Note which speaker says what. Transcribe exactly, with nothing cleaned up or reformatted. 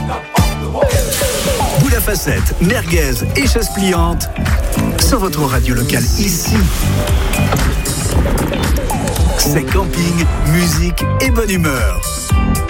Speaker 1: Boule à facettes, merguez et chaise pliante sur votre radio locale ici. C'est camping, musique et bonne humeur.